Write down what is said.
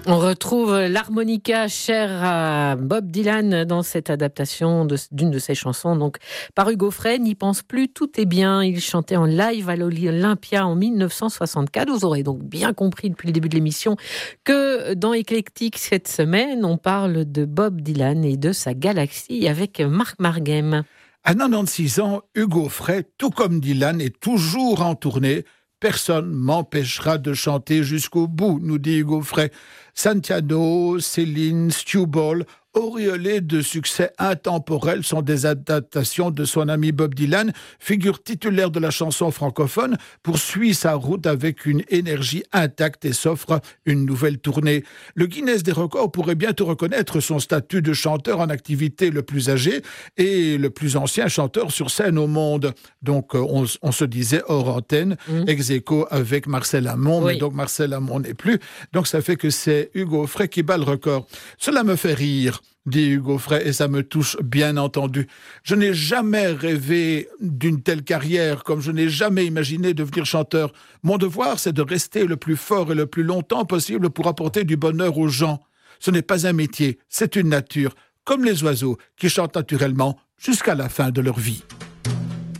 On retrouve l'harmonica chère à Bob Dylan dans cette adaptation d'une de ses chansons, donc par Hugo Frey. N'y pense plus, tout est bien. Il chantait en live à l'Olympia en 1964. Vous aurez donc bien compris depuis le début de l'émission que dans Éclectique cette semaine, on parle de Bob Dylan et de sa galaxie avec Marc Marguem. À 96 ans, Hugo Frey, tout comme Dylan, est toujours en tournée. Personne m'empêchera de chanter jusqu'au bout, nous dit Hugo Frey. Santiano, Céline, Stu Ball, auréolés de succès intemporels, sont des adaptations de son ami Bob Dylan, figure titulaire de la chanson francophone, poursuit sa route avec une énergie intacte et s'offre une nouvelle tournée. Le Guinness des records pourrait bientôt reconnaître son statut de chanteur en activité le plus âgé et le plus ancien chanteur sur scène au monde. Donc on se disait hors antenne, ex aequo avec Marcel Amont, mais donc Marcel Amont n'est plus. Donc ça fait que c'est Hugo Frey qui bat le record. Cela me fait rire, dit Hugo Frey, et ça me touche bien entendu. Je n'ai jamais rêvé d'une telle carrière, comme je n'ai jamais imaginé devenir chanteur. Mon devoir, c'est de rester le plus fort et le plus longtemps possible pour apporter du bonheur aux gens. Ce n'est pas un métier, c'est une nature, comme les oiseaux qui chantent naturellement jusqu'à la fin de leur vie.